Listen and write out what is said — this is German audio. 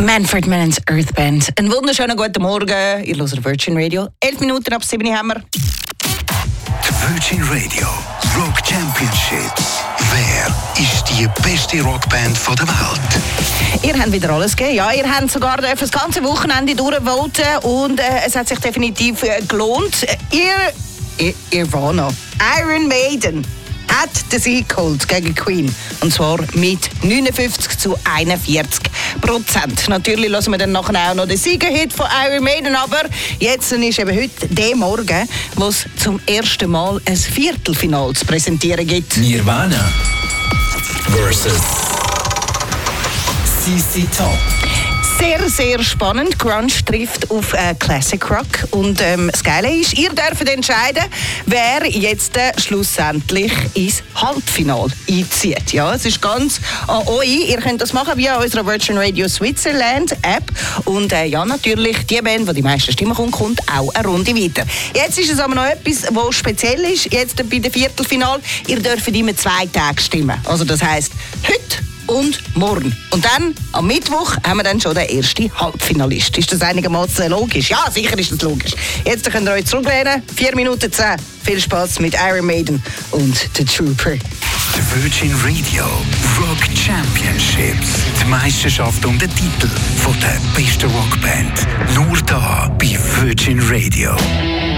Manfred Mann's Earth Band. Einen wunderschönen guten Morgen. Ihr hört Virgin Radio. 11 Minuten ab 7 haben wir. Die Virgin Radio Rock Championships. Wer ist die beste Rockband der Welt? Ihr habt wieder alles gegeben. Ja, ihr habt sogar für das ganze Wochenende durchvoten und es hat sich definitiv gelohnt. Ihr war noch Iron Maiden hat den Sieg geholt gegen Queen. Und zwar mit 59-41%. Natürlich lassen wir dann nachher auch noch den Siegerhit von Iron Maiden. Aber jetzt ist eben heute der Morgen, wo es zum ersten Mal ein Viertelfinale zu präsentieren gibt. Nirvana versus CC Top. Sehr, sehr spannend. Grunge trifft auf Classic Rock. Und das Geile ist, ihr dürft entscheiden, wer jetzt schlussendlich ins Halbfinale einzieht. Ja, es ist ganz an euch. Ihr könnt das machen via unserer Virgin Radio Switzerland App. Und ja, natürlich, die Band, die die meisten Stimmen kommt auch eine Runde weiter. Jetzt ist es aber noch etwas, was speziell ist. Jetzt bei dem Viertelfinale. Ihr dürft immer 2 Tage stimmen. Also das heisst, heute und morgen. Und dann, am Mittwoch, haben wir dann schon den ersten Halbfinalist. Ist das einigermaßen logisch? Ja, sicher ist das logisch. Jetzt könnt ihr euch zurücklehnen. 4 Minuten 10. Viel Spaß mit Iron Maiden und The Trooper. Die Virgin Radio Rock Championships. Die Meisterschaft um den Titel von der besten Rockband. Nur da bei Virgin Radio.